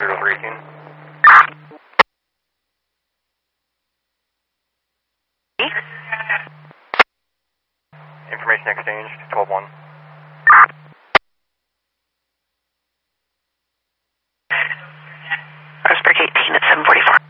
318. Information exchange, 12-1. Roseburg 18 at 744.